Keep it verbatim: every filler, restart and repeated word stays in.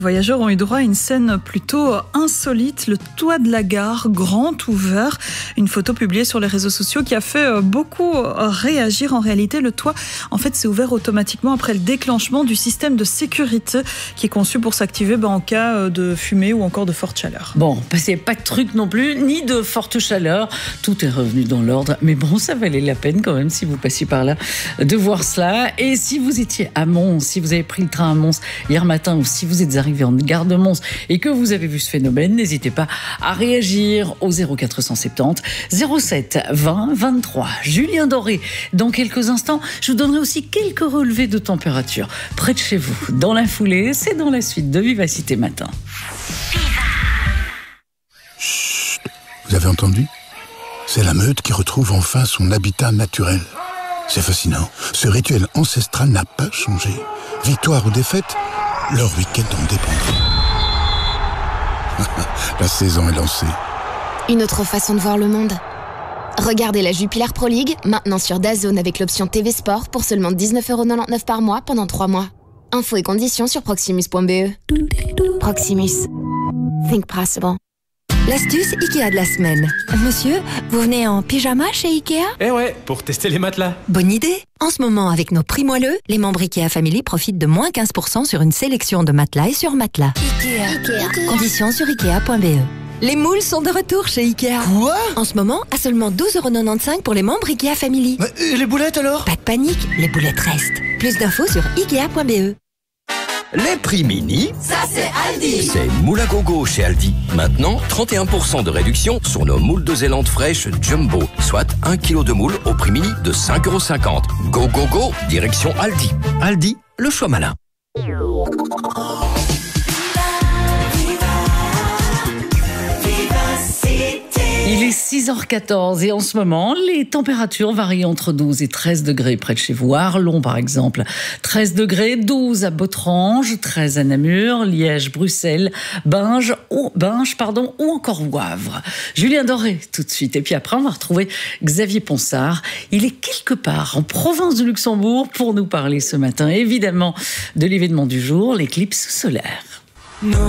Voyageurs ont eu droit à une scène plutôt insolite, le toit de la gare grand ouvert, une photo publiée sur les réseaux sociaux qui a fait beaucoup réagir. En réalité, le toit en fait s'est ouvert automatiquement après le déclenchement du système de sécurité qui est conçu pour s'activer ben, en cas de fumée ou encore de forte chaleur. Bon, c'est pas de truc non plus, ni de forte chaleur, tout est revenu dans l'ordre, mais bon, ça valait la peine quand même si vous passiez par là de voir cela. Et si vous étiez à Mons, si vous avez pris le train à Mons hier matin ou si vous êtes arrivé en gare de Mons et que vous avez vu ce phénomène, n'hésitez pas à réagir au zéro quatre cent soixante-dix zéro sept vingt vingt-trois. Julien Doré, dans quelques instants, je vous donnerai aussi quelques relevés de température près de chez vous. Dans la foulée, c'est dans la suite de Vivacité Matin. Chut, vous avez entendu ? C'est la meute qui retrouve enfin son habitat naturel. C'est fascinant. Ce rituel ancestral n'a pas changé. Victoire ou défaite, leur week-end en dépendra. La saison est lancée. Une autre façon de voir le monde. Regardez la Jupiler Pro League, maintenant sur DAZN avec l'option T V Sport pour seulement dix-neuf euros quatre-vingt-dix-neuf par mois pendant trois mois. Infos et conditions sur proximus point b e. Proximus. Think possible. L'astuce Ikea de la semaine. Monsieur, vous venez en pyjama chez Ikea ? Eh ouais, pour tester les matelas. Bonne idée. En ce moment, avec nos prix moelleux, les membres Ikea Family profitent de moins quinze pour cent sur une sélection de matelas et sur matelas. Ikea. Ikea. Conditions sur ikea point b e. Les moules sont de retour chez Ikea. Quoi ? En ce moment, à seulement douze euros quatre-vingt-quinze pour les membres Ikea Family. Mais, et les boulettes alors ? Pas de panique, les boulettes restent. Plus d'infos sur ikea point b e. Les prix mini, ça c'est Aldi. C'est moule à gogo chez Aldi. Maintenant, trente et un pour cent de réduction sur nos moules de Zélande fraîches Jumbo, soit un kilo de moule au prix mini de cinq euros cinquante. Go go go, direction Aldi. Aldi, le choix malin. Il est six heures quatorze et en ce moment, les températures varient entre douze et treize degrés près de chez vous. À Arlon, par exemple, treize degrés, douze à Botrange, treize à Namur, Liège, Bruxelles, Binge, ou, Binge pardon, ou encore Wavre. Julien Doré, tout de suite. Et puis après, on va retrouver Xavier Ponsard. Il est quelque part en province du Luxembourg pour nous parler ce matin, évidemment, de l'événement du jour, l'éclipse solaire. No.